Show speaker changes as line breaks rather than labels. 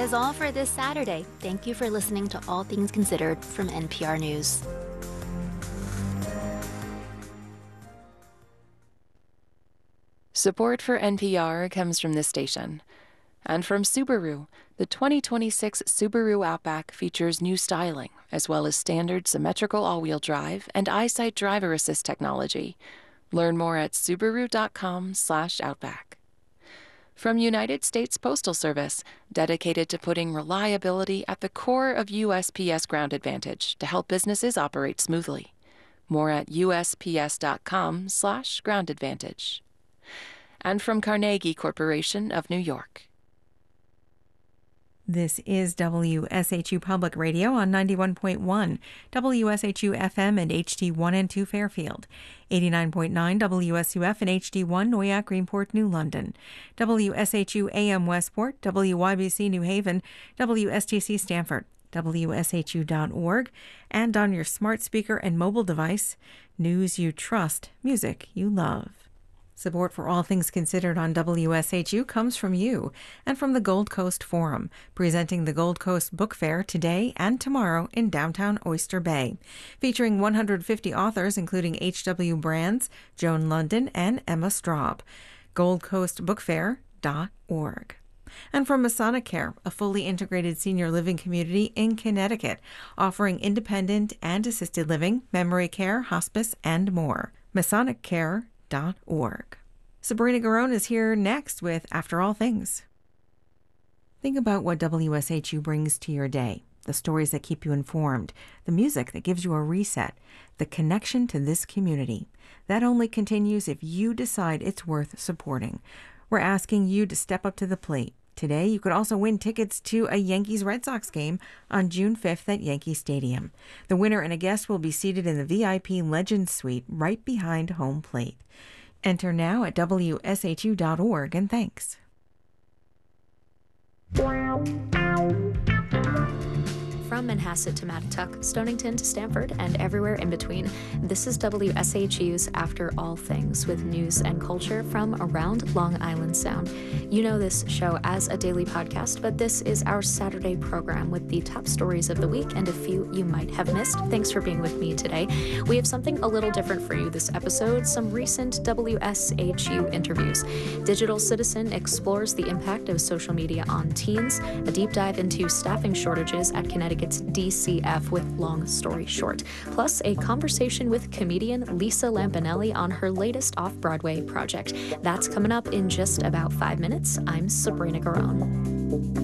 is all for this Saturday. Thank you for listening to All Things Considered from NPR News.
Support for NPR comes from this station. And from Subaru, the 2026 Subaru Outback features new styling, as well as standard symmetrical all-wheel drive and EyeSight driver assist technology. Learn more at subaru.com/outback. From United States Postal Service, dedicated to putting reliability at the core of USPS Ground Advantage to help businesses operate smoothly. More at usps.com/groundadvantage. And from Carnegie Corporation of New York.
This is WSHU Public Radio on 91.1, WSHU FM and HD1 and 2 Fairfield, 89.9 WSUF and HD1 Noyak, Greenport, New London, WSHU AM Westport, WYBC New Haven, WSTC Stamford, WSHU.org, and on your smart speaker and mobile device, news you trust, music you love. Support for All Things Considered on WSHU comes from you and from the Gold Coast Forum, presenting the Gold Coast Book Fair today and tomorrow in downtown Oyster Bay, featuring 150 authors including H.W. Brands, Joan London, and Emma Straub. GoldCoastBookFair.org. And from Masonic Care, a fully integrated senior living community in Connecticut, offering independent and assisted living, memory care, hospice, and more. MasonicCare.org. Sabrina Garone is here next with After All Things. Think about what WSHU brings to your day, the stories that keep you informed, the music that gives you a reset, the connection to this community. That only continues if you decide it's worth supporting. We're asking you to step up to the plate. Today, you could also win tickets to a Yankees-Red Sox game on June 5th at Yankee Stadium. The winner and a guest will be seated in the VIP Legends Suite right behind home plate. Enter now at WSHU.org, and thanks.
From Manhasset to Mattituck, Stonington to Stamford, and everywhere in between, this is WSHU's After All Things, with news and culture from around Long Island Sound. You know this show as a daily podcast, but this is our Saturday program with the top stories of the week and a few you might have missed. Thanks for being with me today. We have something a little different for you this episode, some recent WSHU interviews. Digital Citizen explores the impact of social media on teens, a deep dive into staffing shortages at Connecticut's DCF with Long Story Short, plus a conversation with comedian Lisa Lampanelli on her latest off-Broadway project. That's coming up in just about 5 minutes. I'm Sabrina Garone.